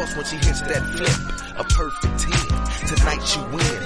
when she hits that flip. A perfect 10. Tonight you win.